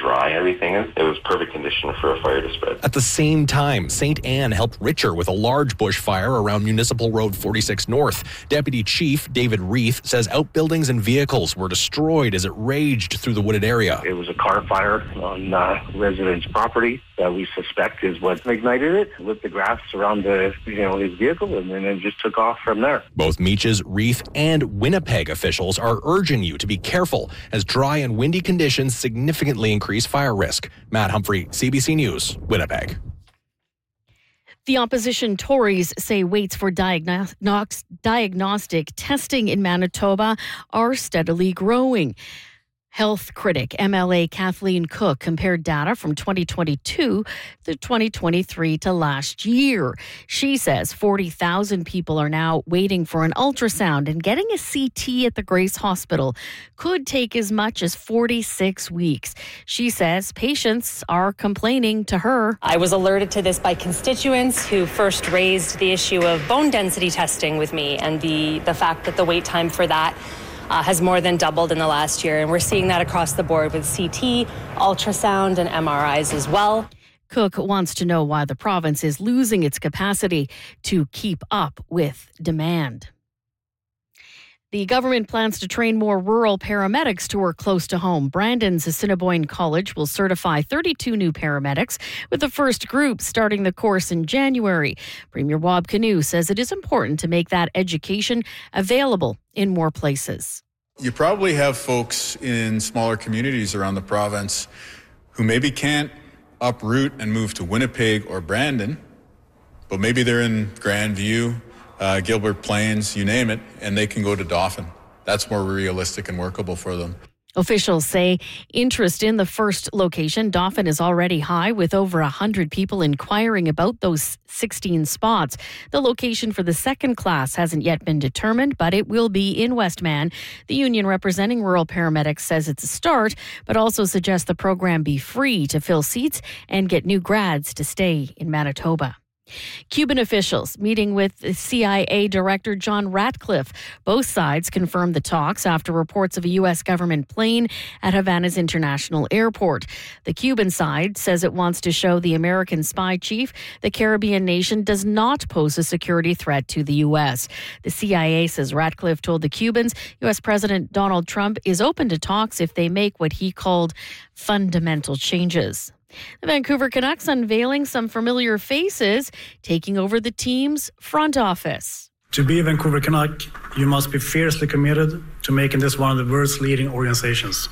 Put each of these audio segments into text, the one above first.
dry everything. It was perfect condition for a fire to spread. At the same time, St. Anne helped Richer with a large bush fire around Municipal Road 46 North. Deputy Chief David Reith says outbuildings and vehicles were destroyed as it raged through the wooded area. It was a car fire on residents' property that we suspect is what ignited it, lit the grass around his vehicle, and then it just took off from there. Both Meaches, Reith, and Winnipeg officials are urging you to be careful as dry and windy conditions significantly increase fire risk. Matt Humphrey, CBC News, Winnipeg. The opposition Tories say waits for diagnostic testing in Manitoba are steadily growing. Health critic MLA Kathleen Cook compared data from 2022 to 2023 to last year. She says 40,000 people are now waiting for an ultrasound, and getting a CT at the Grace Hospital could take as much as 46 weeks. She says patients are complaining to her. I was alerted to this by constituents who first raised the issue of bone density testing with me, and the fact that the wait time for that has more than doubled in the last year. And we're seeing that across the board with CT, ultrasound, and MRIs as well. Cook wants to know why the province is losing its capacity to keep up with demand. The government plans to train more rural paramedics to work close to home. Brandon's Assiniboine College will certify 32 new paramedics, with the first group starting the course in January. Premier Wab Kinew says it is important to make that education available in more places. You probably have folks in smaller communities around the province who maybe can't uproot and move to Winnipeg or Brandon, but maybe they're in Grandview, Gilbert Plains, you name it, and they can go to Dauphin. That's more realistic and workable for them. Officials say interest in the first location, Dauphin, is already high, with over 100 people inquiring about those 16 spots. The location for the second class hasn't yet been determined, but it will be in Westman. The union representing rural paramedics says it's a start, but also suggests the program be free to fill seats and get new grads to stay in Manitoba. Cuban officials meeting with CIA Director John Ratcliffe. Both sides confirmed the talks after reports of a U.S. government plane at Havana's International Airport. The Cuban side says it wants to show the American spy chief the Caribbean nation does not pose a security threat to the U.S. The CIA says Ratcliffe told the Cubans U.S. President Donald Trump is open to talks if they make what he called fundamental changes. The Vancouver Canucks unveiling some familiar faces, taking over the team's front office. To be a Vancouver Canuck, you must be fiercely committed to making this one of the world's leading organizations.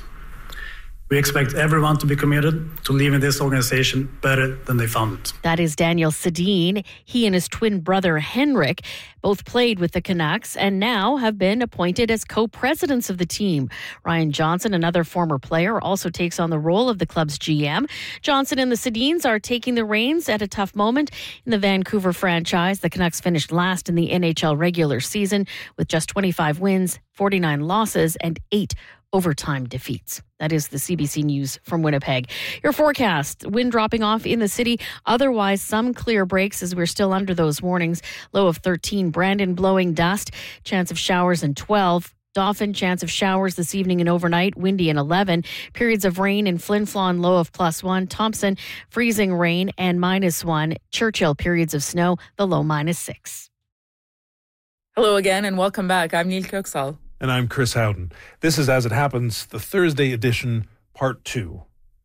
We expect everyone to be committed to leaving this organization better than they found it. That is Daniel Sedin. He and his twin brother Henrik both played with the Canucks and now have been appointed as co-presidents of the team. Ryan Johnson, another former player, also takes on the role of the club's GM. Johnson and the Sedins are taking the reins at a tough moment in the Vancouver franchise. The Canucks finished last in the NHL regular season with just 25 wins, 49 losses, and 8 overtime defeats. That is the CBC News from Winnipeg. Your forecast: wind dropping off in the city. Otherwise, some clear breaks as we're still under those warnings. Low of 13. Brandon blowing dust. Chance of showers in 12. Dauphin, chance of showers this evening and overnight. Windy in 11. Periods of rain in Flin Flon, low of +1. Thompson, freezing rain and -1. Churchill, periods of snow, the low -6. Hello again and welcome back. I'm Neil Köksal. And I'm Chris Howden. This is As It Happens, the Thursday edition, Part 2.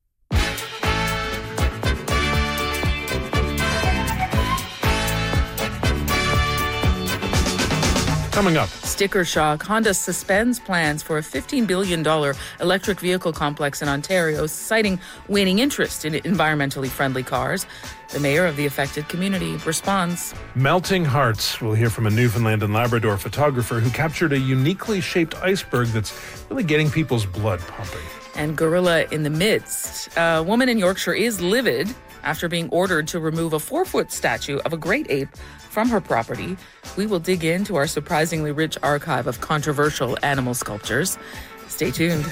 Coming up. Sticker shock. Honda suspends plans for a $15 billion electric vehicle complex in Ontario, citing waning interest in environmentally friendly cars. The mayor of the affected community responds. Melting hearts. We'll hear from a Newfoundland and Labrador photographer who captured a uniquely shaped iceberg that's really getting people's blood pumping. And gorilla in the midst. A woman in Yorkshire is livid after being ordered to remove a 4-foot statue of a great ape from her property. We will dig into our surprisingly rich archive of controversial animal sculptures. Stay tuned.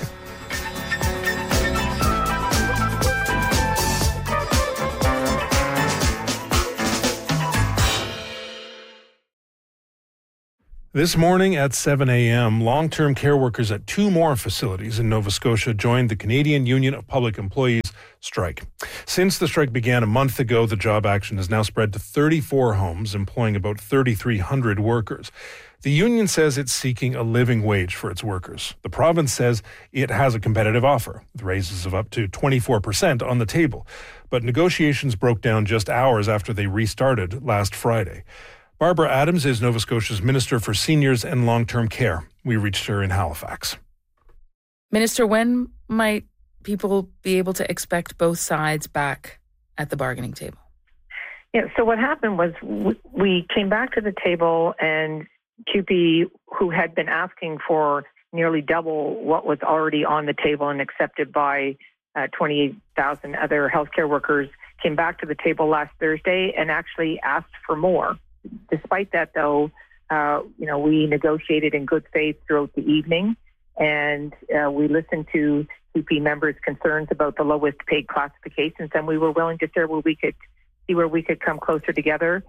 This morning at 7 a.m., long-term care workers at 2 more facilities in Nova Scotia joined the Canadian Union of Public Employees strike. Since the strike began a month ago, the job action has now spread to 34 homes, employing about 3,300 workers. The union says it's seeking a living wage for its workers. The province says it has a competitive offer, with raises of up to 24% on the table. But negotiations broke down just hours after they restarted last Friday. Barbara Adams is Nova Scotia's Minister for Seniors and Long-Term Care. We reached her in Halifax. Minister, when might people be able to expect both sides back at the bargaining table? Yeah, so what happened was we came back to the table, and CUPE, who had been asking for nearly double what was already on the table and accepted by 28,000 other healthcare workers, came back to the table last Thursday and actually asked for more. Despite that, though, we negotiated in good faith throughout the evening, and we listened to CUPE members' concerns about the lowest paid classifications, and we were willing to share where we could come closer together.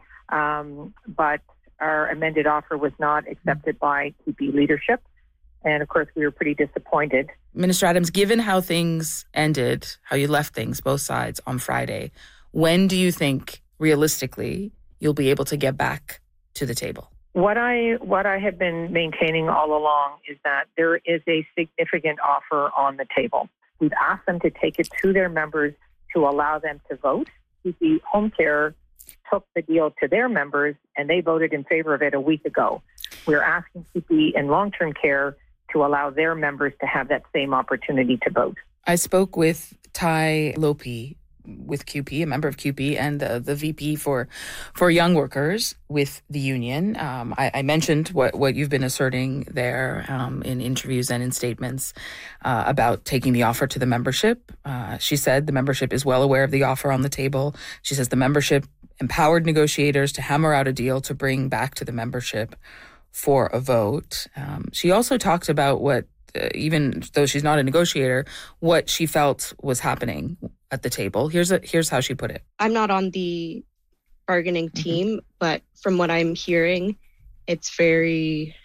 But our amended offer was not accepted by CUPE leadership. And of course, we were pretty disappointed. Minister Adams, given how things ended, how you left things, both sides, on Friday, when do you think, realistically, you'll be able to get back to the table? What I have been maintaining all along is that there is a significant offer on the table. We've asked them to take it to their members to allow them to vote. CUPE Home Care took the deal to their members, and they voted in favor of it a week ago. We're asking CUPE and long-term care to allow their members to have that same opportunity to vote. I spoke with Ty Lopi with CUPE, a member of CUPE, and the VP for young workers with the union. I mentioned what you've been asserting there in interviews and in statements about taking the offer to the membership. She said the membership is well aware of the offer on the table. She says the membership empowered negotiators to hammer out a deal to bring back to the membership for a vote. She also talked about what, even though she's not a negotiator, what she felt was happening at the table. Here's how she put it. I'm not on the bargaining team, but from what I'm hearing, it's a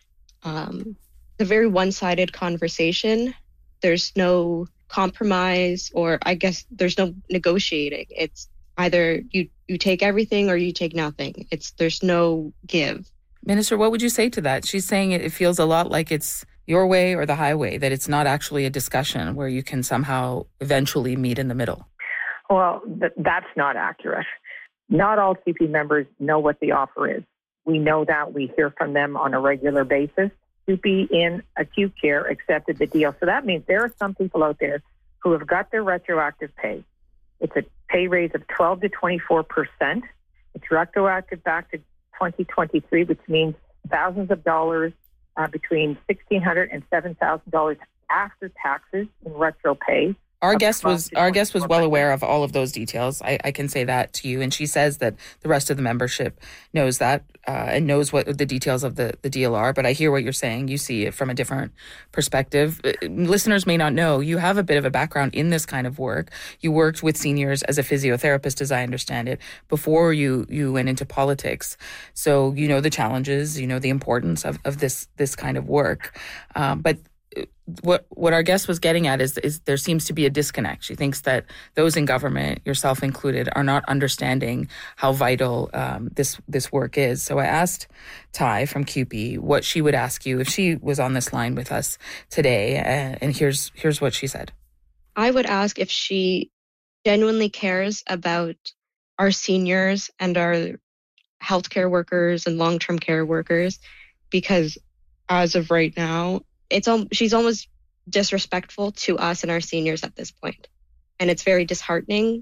very one-sided conversation. There's no compromise, or I guess there's no negotiating. It's either you take everything or you take nothing. There's no give. Minister, what would you say to that? She's saying it feels a lot like it's your way or the highway, that it's not actually a discussion where you can somehow eventually meet in the middle. Well, that's not accurate. Not all CUPE members know what the offer is. We know that. We hear from them on a regular basis. CUPE in acute care accepted the deal. So that means there are some people out there who have got their retroactive pay. It's a pay raise of 12 to 24%. It's retroactive back to 2023, which means thousands of dollars, between $1,600 and $7,000 after taxes in retro pay. Our guest was well aware of all of those details. I can say that to you. And she says that the rest of the membership knows that and knows what the details of the deal are. But I hear what you're saying. You see it from a different perspective. Listeners may not know, you have a bit of a background in this kind of work. You worked with seniors as a physiotherapist, as I understand it, before you went into politics. So you know the challenges, you know the importance of this kind of work. But what our guest was getting at is there seems to be a disconnect. She thinks that those in government, yourself included, are not understanding how vital this work is. So I asked Ty from CUPE what she would ask you if she was on this line with us today, and here's what she said. I would ask if she genuinely cares about our seniors and our healthcare workers and long-term care workers, because as of right now, she's almost disrespectful to us and our seniors at this point. And it's very disheartening,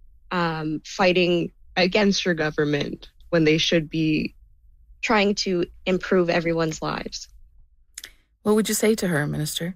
fighting against your government when they should be trying to improve everyone's lives. What would you say to her, Minister?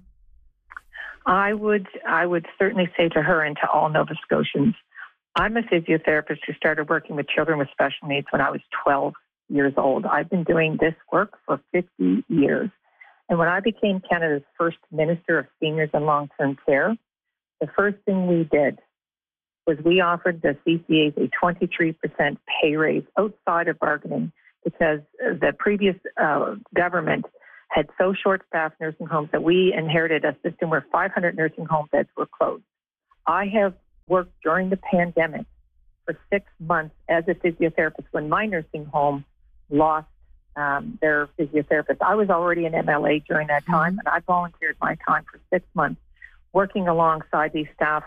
I would certainly say to her and to all Nova Scotians, I'm a physiotherapist who started working with children with special needs when I was 12 years old. I've been doing this work for 50 years. And when I became Canada's first Minister of Seniors and Long-Term Care, the first thing we did was we offered the CCAs a 23% pay raise outside of bargaining, because the previous government had so short-staffed nursing homes that we inherited a system where 500 nursing home beds were closed. I have worked during the pandemic for 6 months as a physiotherapist when my nursing home lost their physiotherapist. I was already an MLA during that time, and I volunteered my time for 6 months working alongside these staff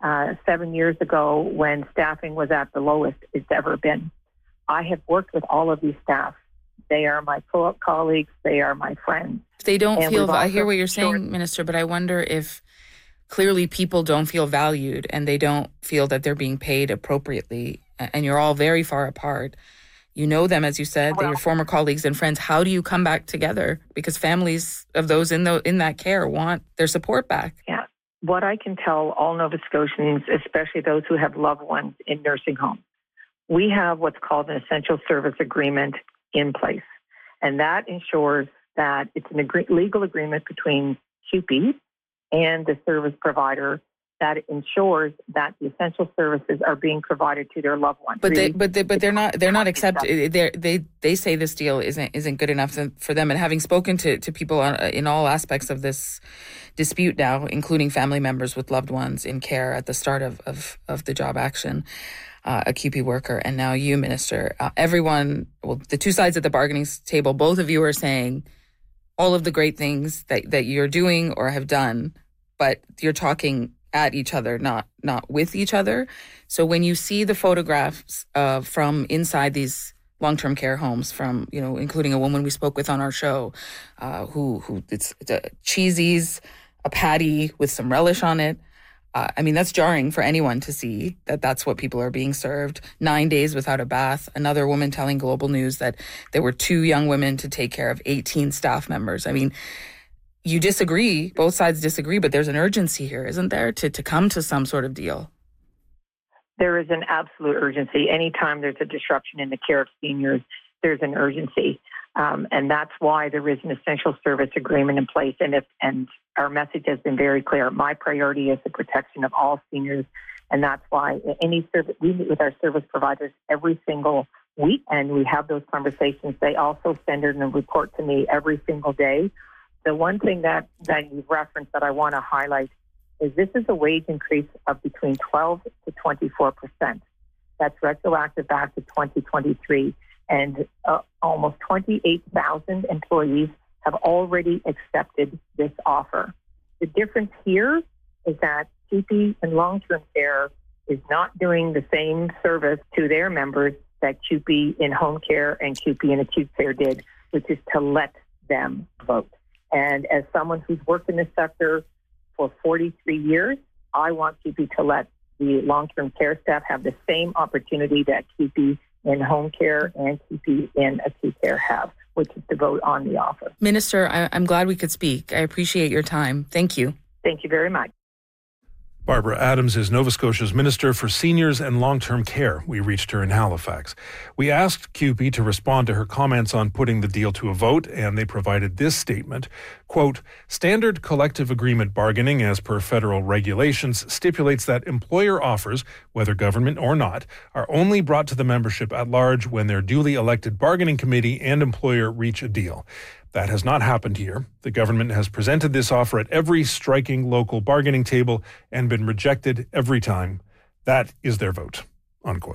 7 years ago when staffing was at the lowest it's ever been. I have worked with all of these staff. They are my colleagues. They are my friends. They don't feel, I hear what you're saying, Minister, but I wonder if clearly people don't feel valued and they don't feel that they're being paid appropriately. And you're all very far apart. You know them, as you said, they're your former colleagues and friends. How do you come back together? Because families of those in that care want their support back. Yeah. What I can tell all Nova Scotians, especially those who have loved ones in nursing homes, we have what's called an essential service agreement in place. And that ensures that it's an legal agreement between CUPE and the service provider that ensures that the essential services are being provided to their loved ones. But they're not accepted. They say this deal isn't good enough for them. And having spoken to people in all aspects of this dispute now, including family members with loved ones in care at the start of the job action, a CUPE worker, and now you, Minister, everyone, well, the two sides at the bargaining table, both of you are saying all of the great things that you're doing or have done, but you're talking at each other, not with each other. So when you see the photographs from inside these long-term care homes, from including a woman we spoke with on our show, who it's cheesies, a patty with some relish on it. That's jarring for anyone to see that's what people are being served. 9 days without a bath. Another woman telling Global News that there were 2 young women to take care of 18 staff members. You disagree, both sides disagree, but there's an urgency here, isn't there, to come to some sort of deal? There is an absolute urgency. Anytime there's a disruption in the care of seniors, there's an urgency. And that's why there is an essential service agreement in place. And our message has been very clear. My priority is the protection of all seniors. And that's why we meet with our service providers every single week, and we have those conversations. They also send in a report to me every single day. The one thing that you've referenced that I want to highlight is this is a wage increase of between 12 to 24%. That's retroactive back to 2023. And almost 28,000 employees have already accepted this offer. The difference here is that CUPE in long-term care is not doing the same service to their members that CUPE in home care and CUPE in acute care did, which is to let them vote. And as someone who's worked in this sector for 43 years, I want CUPE to let the long-term care staff have the same opportunity that CUPE in home care and CUPE in acute care have, which is to vote on the offer. Minister, I'm glad we could speak. I appreciate your time. Thank you. Thank you very much. Barbara Adams is Nova Scotia's Minister for Seniors and Long-Term Care. We reached her in Halifax. We asked CUPE to respond to her comments on putting the deal to a vote, and they provided this statement. Quote, standard collective agreement bargaining as per federal regulations stipulates that employer offers, whether government or not, are only brought to the membership at large when their duly elected bargaining committee and employer reach a deal. That has not happened here. The government has presented this offer at every striking local bargaining table and been rejected every time. That is their vote, unquote.